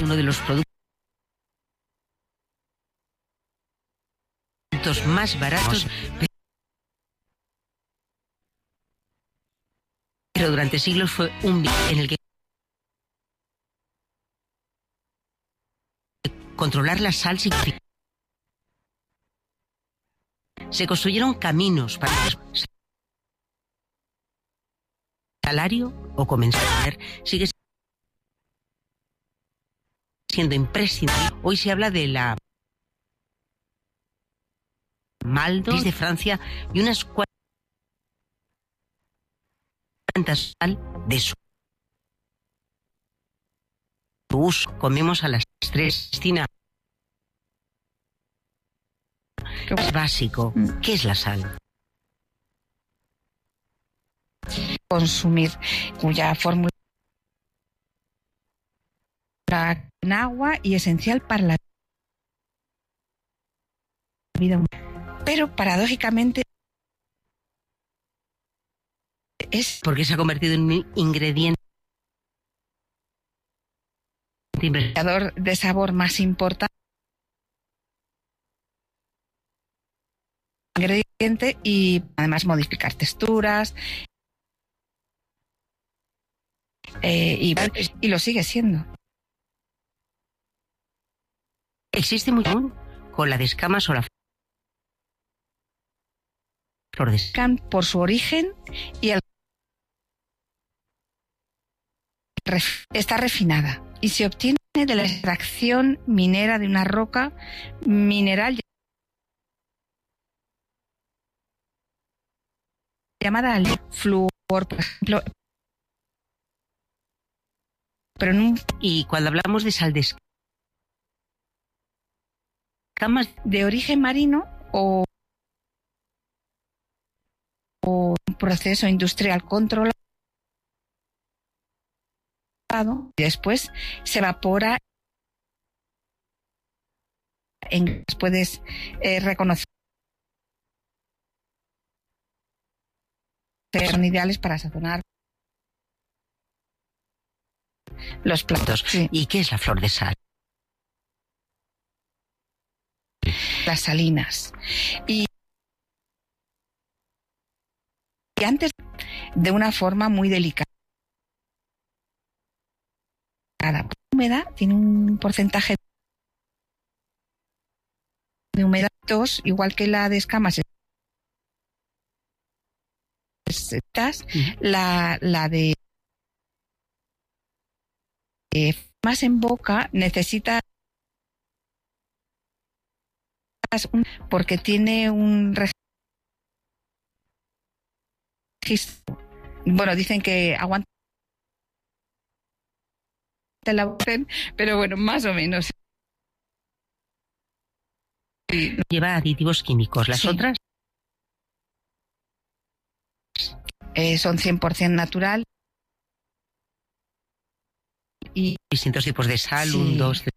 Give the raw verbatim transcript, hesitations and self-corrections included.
uno de los productos más baratos, pero durante siglos fue un bien en el que controlar la sal significa. Se construyeron caminos para salario o comenzar a tener, sigue siendo imprescindible. Hoy se habla de la Maldo de Francia y unas cuantas de su uso. Comemos a las tres. Cristina, es básico. ¿Qué es la sal? Consumir, cuya fórmula en agua y esencial para la vida humana. Pero paradójicamente es porque se ha convertido en un ingrediente de sabor más importante ingrediente y además modificar texturas eh, y, y lo sigue siendo. Existe muy común con la de escamas o la flor de sal por su origen y el está refinada y se obtiene de la extracción minera de una roca mineral llamada flúor, por ejemplo. Pero en un... Y cuando hablamos de sal de escamas de origen marino o, o un proceso industrial controlado, y después se evapora en puedes eh, reconocer son ideales para sazonar los platos. Sí. ¿Y qué es la flor de sal? Las salinas. Y, y antes de una forma muy delicada. Cada humedad tiene un porcentaje de humedad, igual que la de escamas. Uh-huh. La, la de eh, más en boca necesita un, porque tiene un registro. Bueno, dicen que aguanta la boca, pero bueno, más o menos. Lleva aditivos químicos. Las sí. otras eh, son cien por ciento natural. Y distintos tipos de sal, sí. un, dos, tres.